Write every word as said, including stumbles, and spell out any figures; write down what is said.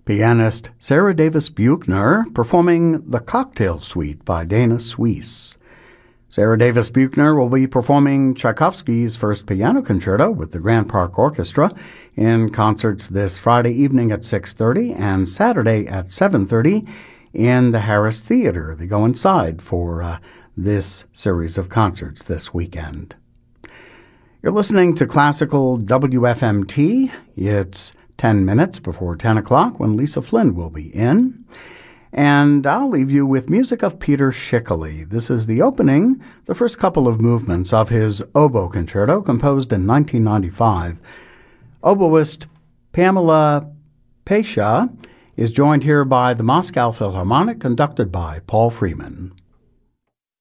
Pianist Sarah Davis Buchner performing The Cocktail Suite by Dana Suisse. Sarah Davis Buchner will be performing Tchaikovsky's First Piano Concerto with the Grand Park Orchestra in concerts this Friday evening at six thirty and Saturday at seven thirty in the Harris Theater. They go inside for uh, this series of concerts this weekend. You're listening to Classical W F M T. It's ten minutes before ten o'clock when Lisa Flynn will be in. And I'll leave you with music of Peter Schickele. This is the opening, the first couple of movements of his oboe concerto composed in nineteen ninety-five. Oboist Pamela Pesha is joined here by the Moscow Philharmonic, conducted by Paul Freeman.